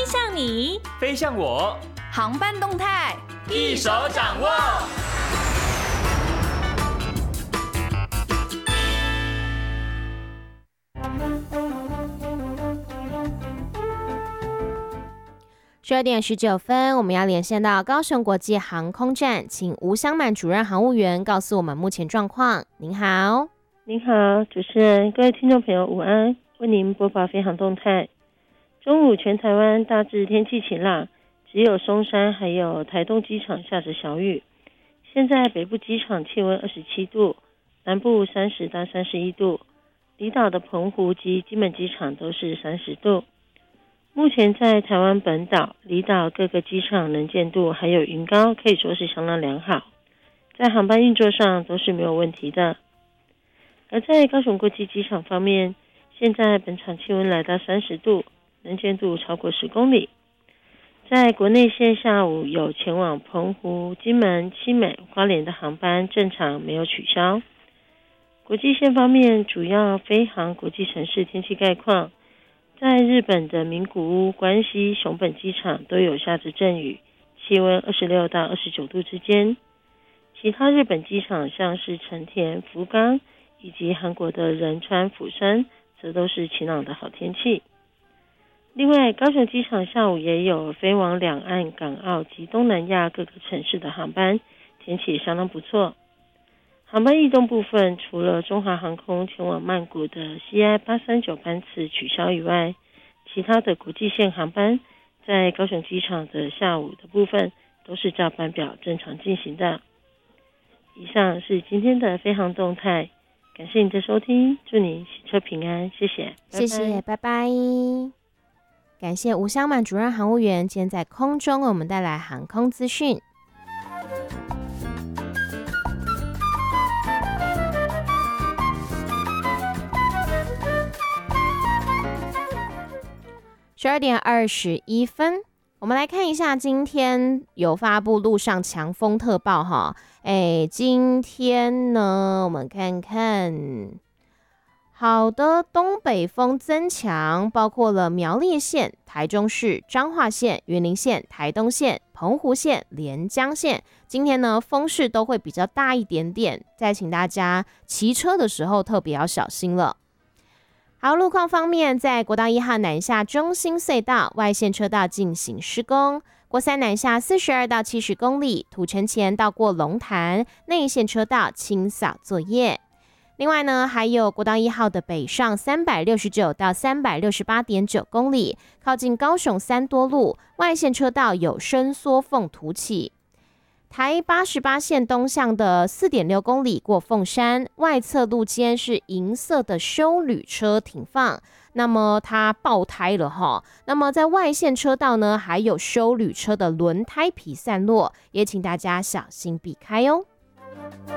向你， 飞向我， 航班动态一手掌握。 12:19，我们要连线到高雄国际航空站，请吴湘满主任航务员告诉我们目前状况。您好。 您好，主持人，各位听众朋友午安，为您播报飞航动态。中午全台湾大致天气晴朗，只有松山还有台东机场下着小雨。现在北部机场气温27度，南部30到31度，离岛的澎湖及金门机场都是30度。目前在台湾本岛、离岛各个机场能见度还有云高，可以说是相当良好，在航班运作上都是没有问题的。而在高雄国际机场方面，现在本场气温来到30度，能见度超过10公里。在国内线下午有前往澎湖、金门、七美、花莲的航班正常，没有取消。国际线方面，主要飞航国际城市天气概况，在日本的名古屋、关西、熊本机场都有下着阵雨，气温26到29度之间。其他日本机场像是成田、福冈以及韩国的仁川、釜山则都是晴朗的好天气。另外，高雄机场下午也有飞往两岸、港澳及东南亚各个城市的航班，天气也相当不错。航班异动部分，除了中华航空前往曼谷的 CI839 班次取消以外，其他的国际线航班在高雄机场的下午的部分都是照班表正常进行的。以上是今天的飞航动态，感谢你的收听，祝你洗车平安，谢谢， 谢谢，拜拜。感谢吴湘满主任航务员今天在空中为我们带来航空资讯。12:21，我们来看一下今天有发布路上强风特报哈。今天呢，我们看看，好的，东北风增强，包括了苗栗县、台中市、彰化县、云林县、台东县、澎湖县、连江县，今天呢风势都会比较大一点点，再请大家骑车的时候特别要小心了。好，路况方面，在国道1号南下中心隧道外线车道进行施工，国三南下42到70公里，土城前到过龙潭内线车道清扫作业。另外呢，还有国道1号的北上369到368.9公里，靠近高雄三多路外线车道有伸缩缝凸起。台88线东向的4.6公里过凤山，外侧路肩是银色的休旅车停放，那么它爆胎了哈。那么在外线车道呢，还有休旅车的轮胎皮散落，也请大家小心避开哦。